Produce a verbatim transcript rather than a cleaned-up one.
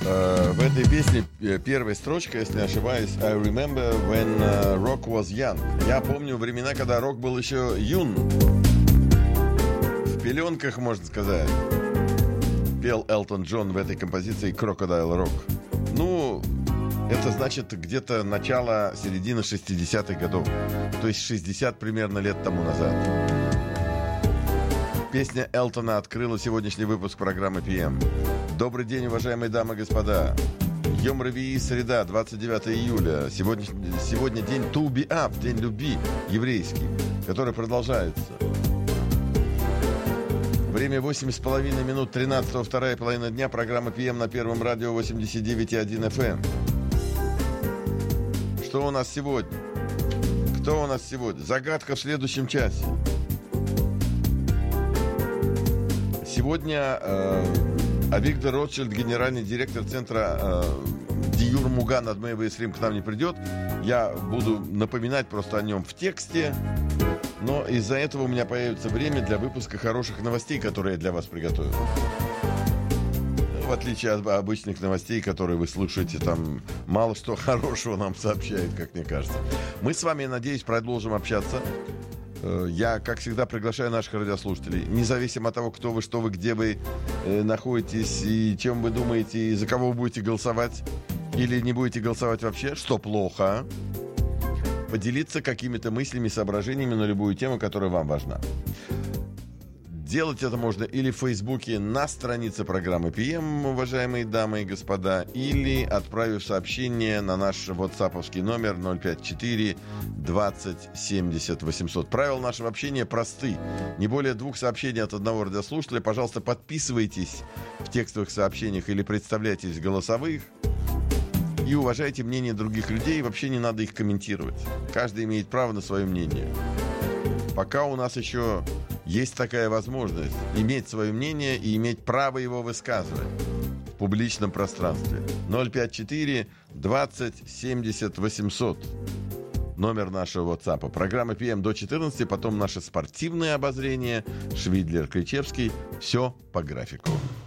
Э, в этой песне э, первая строчка, если не ошибаюсь, I remember when uh, rock was young. Я помню времена, когда рок был еще юн. В пеленках, можно сказать. Пел Элтон Джон в этой композиции Crocodile Rock. Ну, это значит где-то начало, середина шестидесятых годов. То есть шестьдесят примерно лет тому назад. Песня Элтона открыла сегодняшний выпуск программы пи эм. Добрый день, уважаемые дамы и господа. Йом Ревии, среда, двадцать девятого июля. Сегодня, сегодня день To Be Up, день любви еврейский, который продолжается. Время восемь с половиной минут тринадцатого, вторая половина дня. Программа пи эм на Первом радио восемьдесят девять и один эф эм. Что у нас сегодня? Кто у нас сегодня? Загадка в следующем часе. Сегодня э, Авигдор Ротшильд, генеральный директор центра э, Диюр Муган Адмей Вейсрим, к нам не придет. Я буду напоминать просто о нем в тексте. Но из-за этого у меня появится время для выпуска хороших новостей, которые я для вас приготовил. В отличие от обычных новостей, которые вы слушаете, там мало что хорошего нам сообщает, как мне кажется. Мы с вами, надеюсь, продолжим общаться. Я, как всегда, приглашаю наших радиослушателей, независимо от того, кто вы, что вы, где вы э, находитесь, и чем вы думаете, и за кого вы будете голосовать, или не будете голосовать вообще, что плохо, поделиться какими-то мыслями, соображениями на любую тему, которая вам важна. Делать это можно или в Фейсбуке на странице программы пи эм, уважаемые дамы и господа, или отправив сообщение на наш ватсаповский номер ноль пять четыре двадцать семьдесят восемьсот. Правила нашего общения просты. Не более двух сообщений от одного радиослушателя. Пожалуйста, подписывайтесь в текстовых сообщениях или представляйтесь в голосовых. И уважайте мнение других людей. Вообще не надо их комментировать. Каждый имеет право на свое мнение. Пока у нас еще есть такая возможность иметь свое мнение и иметь право его высказывать в публичном пространстве. ноль пять четыре двадцать семьдесят восемьсот. Номер нашего WhatsApp. Программа пи эм до четырнадцати, потом наше спортивное обозрение. Швидлер, Кричевский. Все по графику.